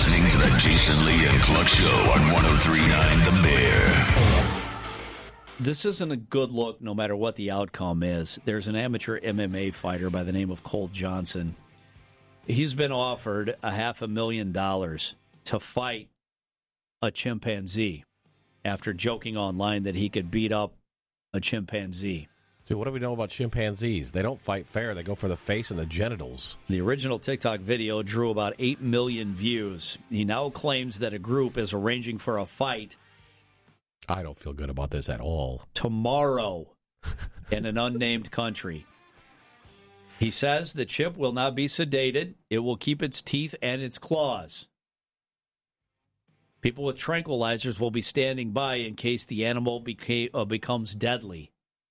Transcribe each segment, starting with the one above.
listening to the Jason Lee and Cluck Show on 103.9 The Bear. This isn't a good look no matter what the outcome is. There's an amateur MMA fighter by the name of Cole Johnson. He's been offered $500,000 to fight a chimpanzee after joking online that he could beat up a chimpanzee. Dude, what do we know about chimpanzees? They don't fight fair. They go for the face and the genitals. The original TikTok video drew about 8 million views. He now claims that a group is arranging for a fight I don't feel good about this at all. tomorrow in an unnamed country. He says the chimp will not be sedated. It will keep its teeth and its claws. People with tranquilizers will be standing by in case the animal becomes deadly.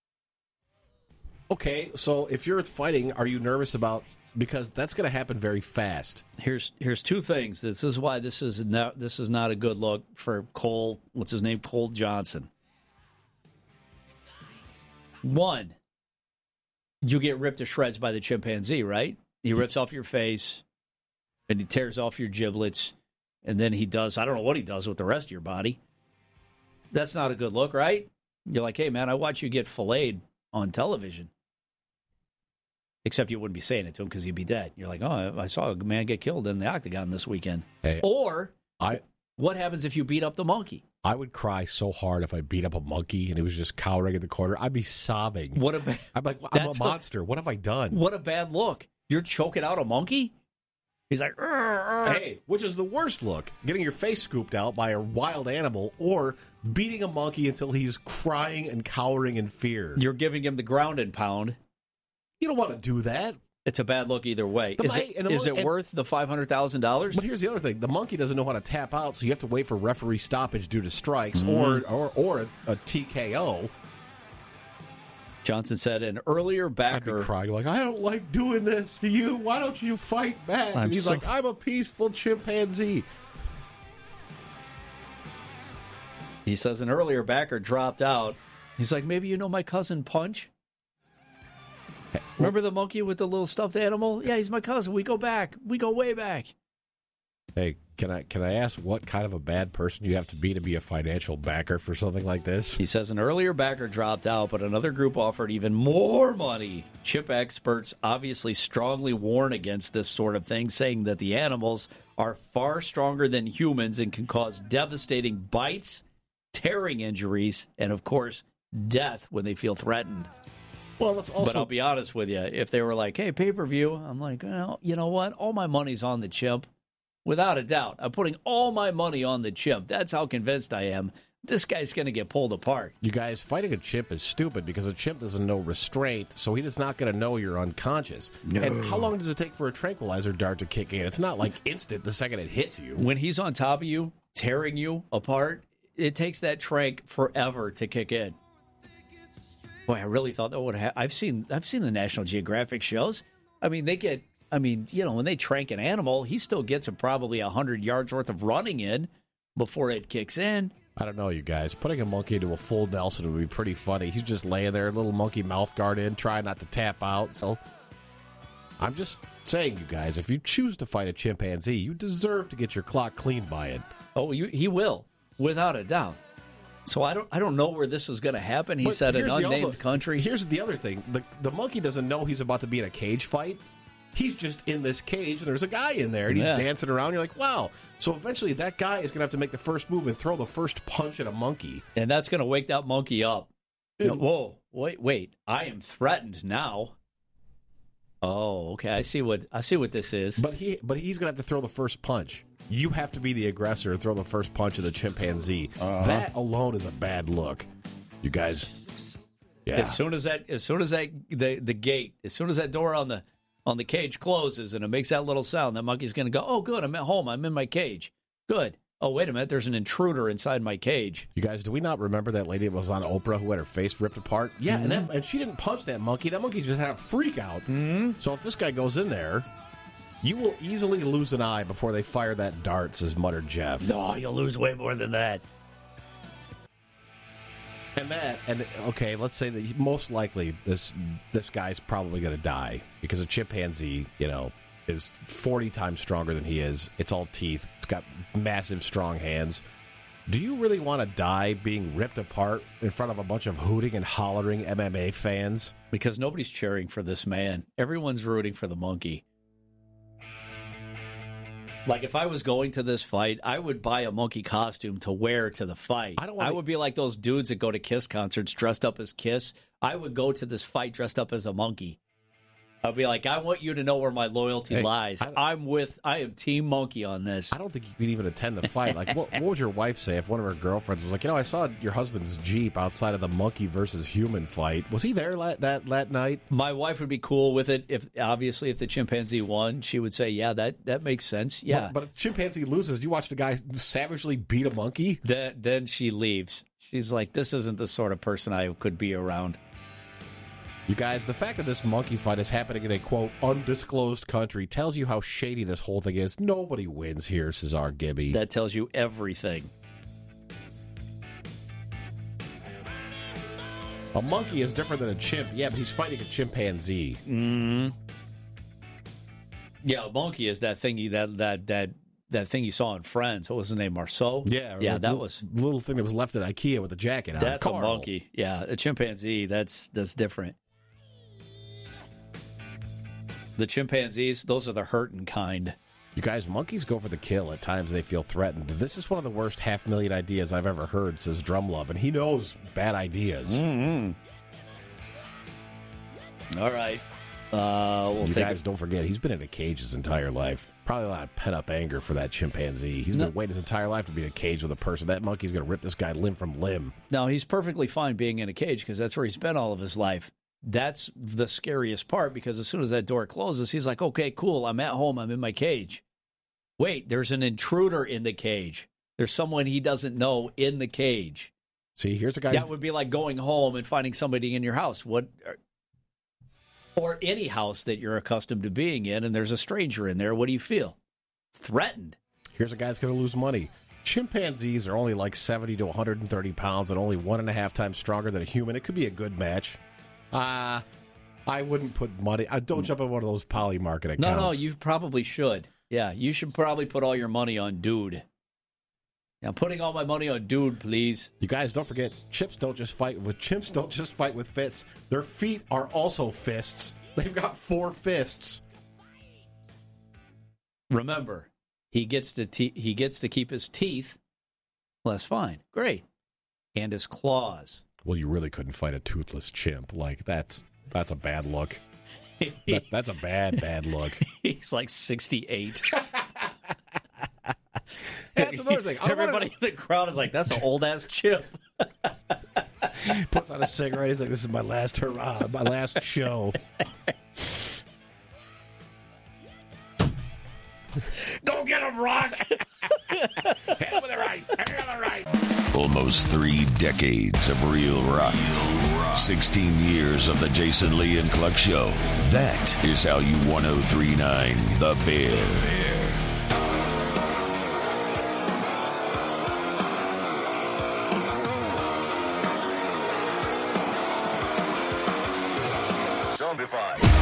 Okay, so if you're fighting, are you nervous about... Because that's going to happen very fast. Here's two things. This is why this is not a good look for Cole. What's his name? Cole Johnson. One, you get ripped to shreds by the chimpanzee, right? He rips off your face, and he tears off your giblets, and then he does, I don't know what he does with the rest of your body. That's not a good look, right? You're like, hey, man, I watch you get filleted on television. Except you wouldn't be saying it to him because he'd be dead. You're like, oh, I saw a man get killed in the octagon this weekend. Hey, or what happens if you beat up the monkey? I would cry so hard if I beat up a monkey and it was just cowering in the corner. I'd be sobbing. I'm like, I'm a monster. What have I done? What a bad look. You're choking out a monkey? He's like, hey, which is the worst look? Getting your face scooped out by a wild animal or beating a monkey until he's crying and cowering in fear. You're giving him the ground and pound. You don't want to do that. It's a bad look either way. Is it worth the $500,000? But here's the other thing. The monkey doesn't know how to tap out, so you have to wait for referee stoppage due to strikes or a TKO. Johnson said an earlier backer... I'd be crying like, I don't like doing this to you. Why don't you fight back? And he's like, I'm a peaceful chimpanzee. He says an earlier backer dropped out. He's like, maybe you know my cousin Punch? Remember the monkey with the little stuffed animal? Yeah, he's my cousin. We go back. We go way back. Hey, can I ask what kind of a bad person you have to be a financial backer for something like this? He says an earlier backer dropped out, but another group offered even more money. Chip experts obviously strongly warn against this sort of thing, saying that the animals are far stronger than humans and can cause devastating bites, tearing injuries, and, of course, death when they feel threatened. Well, that's also... But I'll be honest with you. If they were like, hey, pay-per-view, I'm like, well, you know what? All my money's on the chimp. Without a doubt. I'm putting all my money on the chimp. That's how convinced I am. This guy's going to get pulled apart. You guys, fighting a chimp is stupid because a chimp doesn't know restraint, so he's not going to know you're unconscious. No. And how long does it take for a tranquilizer dart to kick in? It's not like instant the second it hits you. When he's on top of you, tearing you apart, it takes that trank forever to kick in. Boy, I really thought that would happen. I've seen the National Geographic shows. I mean, when they trank an animal, he still gets probably 100 yards worth of running in before it kicks in. I don't know, you guys. Putting a monkey into a full Nelson would be pretty funny. He's just laying there, little monkey mouth guard in, trying not to tap out. So I'm just saying, you guys, if you choose to fight a chimpanzee, you deserve to get your clock cleaned by it. Oh, he will, without a doubt. So I don't know where this is going to happen. He said an unnamed country. Here's the other thing. The monkey doesn't know he's about to be in a cage fight. He's just in this cage, and there's a guy in there, and he's dancing around. You're like, wow. So eventually that guy is going to have to make the first move and throw the first punch at a monkey. And that's going to wake that monkey up. Whoa, wait. I am threatened now. Oh, okay. I see what this is. But he's going to have to throw the first punch. You have to be the aggressor and throw the first punch of the chimpanzee. That alone is a bad look. You guys. Yeah. As soon as that the gate, as soon as that door on the cage closes and it makes that little sound, that monkey's going to go, oh, good, I'm at home. I'm in my cage. Good. Oh, wait a minute. There's an intruder inside my cage. You guys, do we not remember that lady that was on Oprah who had her face ripped apart? Yeah, and she didn't punch that monkey. That monkey just had a freak out. Mm-hmm. So if this guy goes in there, you will easily lose an eye before they fire that dart, says muttered Jeff. No, you'll lose way more than that. And okay, let's say that most likely this guy's probably going to die because a chimpanzee, is 40 times stronger than he is. It's all teeth. It's got massive, strong hands. Do you really want to die being ripped apart in front of a bunch of hooting and hollering MMA fans? Because nobody's cheering for this man. Everyone's rooting for the monkey. Like, if I was going to this fight, I would buy a monkey costume to wear to the fight. I would be like those dudes that go to Kiss concerts dressed up as Kiss. I would go to this fight dressed up as a monkey. I'd be like, I want you to know where my loyalty lies. I am Team Monkey on this. I don't think you could even attend the fight. Like, what would your wife say if one of her girlfriends was like, I saw your husband's Jeep outside of the monkey versus human fight. Was he there that night? My wife would be cool with it. If the chimpanzee won, she would say, yeah, that makes sense. Yeah. But if the chimpanzee loses, you watch the guy savagely beat a monkey? Then she leaves. She's like, this isn't the sort of person I could be around. You guys, the fact that this monkey fight is happening in a, quote, undisclosed country tells you how shady this whole thing is. Nobody wins here, Cesar Gibby. That tells you everything. A monkey is different than a chimp. Yeah, but he's fighting a chimpanzee. Yeah, a monkey is that thing that thing you saw in Friends. What was his name? Marceau? Yeah, that was the little thing that was left at IKEA with the jacket on. That's a monkey. Yeah, a chimpanzee, that's different. The chimpanzees, those are the hurting kind. You guys, monkeys go for the kill at times they feel threatened. This is one of the worst 500,000 ideas I've ever heard, says Drumlove, and he knows bad ideas. Mm-hmm. All right. You guys don't forget, he's been in a cage his entire life. Probably a lot of pent-up anger for that chimpanzee. He's been waiting his entire life to be in a cage with a person. That monkey's going to rip this guy limb from limb. No, he's perfectly fine being in a cage because that's where he's been all of his life. That's the scariest part because as soon as that door closes, he's like, okay, cool, I'm at home, I'm in my cage. Wait, there's an intruder in the cage. There's someone he doesn't know in the cage. See, here's a guy. That would be like going home and finding somebody in your house. Or any house that you're accustomed to being in, and there's a stranger in there. What do you feel? Threatened. Here's a guy that's going to lose money. Chimpanzees are only like 70 to 130 pounds and only 1.5 times stronger than a human. It could be a good match. I wouldn't put money. Don't jump on one of those poly market accounts. No, you probably should. Yeah, you should probably put all your money on Dude. I'm putting all my money on Dude, please. You guys, don't forget, chimps don't just fight with fists. Their feet are also fists. They've got 4 fists. Remember, he gets to keep his teeth. Well, that's fine. Great. And his claws. Well, you really couldn't fight a toothless chimp. Like, that's a bad look. That's a bad look. He's like 68. That's another thing. Everybody in the crowd is like, that's an old-ass chimp. Puts on a cigarette. He's like, this is my last hurrah, my last show. Go get him, Rock! Hit him with the right. Hit him with the right. Almost 3 decades of real rock. 16 years of the Jason Lee and Cluck Show. That is how you 1039 The Bear. Zombified.